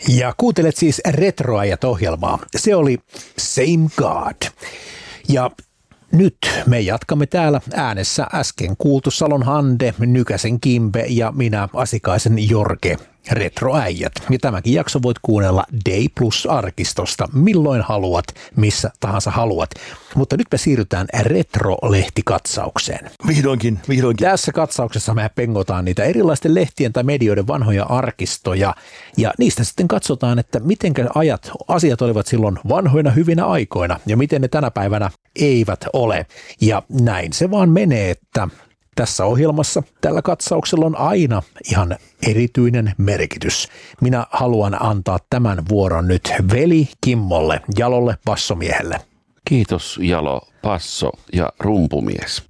Ja kuuntelet siis Retroajat-ohjelmaa. Se oli Same God. Ja nyt me jatkamme täällä äänessä äsken kuultu Salon Hande, Nykäsen Kimpe ja minä Asikaisen Jorge. Retroäijät. Ja tämäkin jakso voit kuunnella Day Plus-arkistosta milloin haluat, missä tahansa haluat. Mutta nyt me siirrytään Retro-lehtikatsaukseen. Vihdoinkin. Tässä katsauksessa me pengotaan niitä erilaisten lehtien tai medioiden vanhoja arkistoja. Ja niistä sitten katsotaan, että miten asiat olivat silloin vanhoina hyvinä aikoina ja miten ne tänä päivänä eivät ole. Ja näin se vaan menee, että tässä ohjelmassa tällä katsauksella on aina ihan erityinen merkitys. Minä haluan antaa tämän vuoron nyt veli Kimmolle, Jalolle bassomiehelle. Kiitos Jalo, basso ja rumpumies.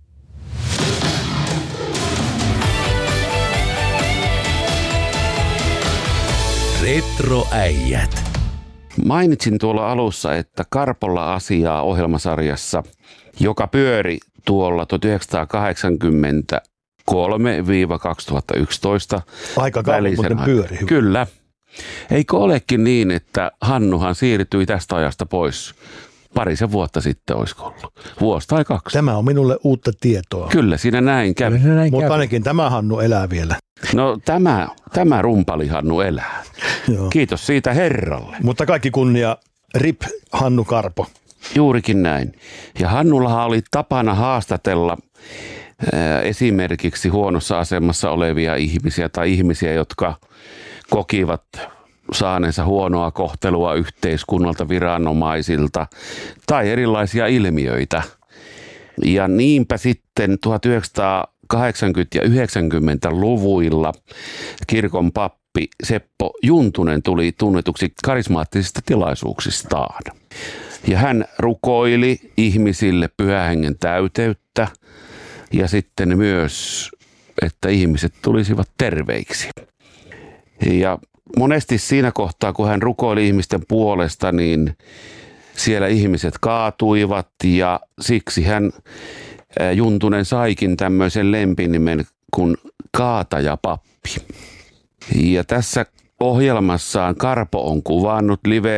Retroäijät. Mainitsin tuolla alussa, että Karpolla asiaa ohjelmasarjassa, joka pyöri tuolla 1983-2011 aika kauan muuten pyöri. Kyllä. Eikö olekin niin, että Hannuhan siirtyi tästä ajasta pois parisen vuotta sitten, olisiko ollut? Vuosi tai kaksi. Tämä on minulle uutta tietoa. Kyllä, siinä näin kävi. Mutta ainakin tämä Hannu elää vielä. No tämä rumpali Hannu elää. Joo. Kiitos siitä herralle. Mutta kaikki kunnia RIP Hannu Karpo. Juurikin näin. Ja Hannullahan oli tapana haastatella esimerkiksi huonossa asemassa olevia ihmisiä tai ihmisiä, jotka kokivat saaneensa huonoa kohtelua yhteiskunnalta, viranomaisilta tai erilaisia ilmiöitä. Ja niinpä sitten 1980- ja 90-luvuilla kirkon pappi Seppo Juntunen tuli tunnetuksi karismaattisista tilaisuuksistaan. Ja hän rukoili ihmisille Pyhän Hengen täyteyttä ja sitten myös, että ihmiset tulisivat terveiksi. Ja monesti siinä kohtaa, kun hän rukoili ihmisten puolesta, niin siellä ihmiset kaatuivat ja siksi Juntunen saikin tämmöisen lempinimen kuin Kaatajapappi. Ja tässä ohjelmassaan Karpo on kuvannut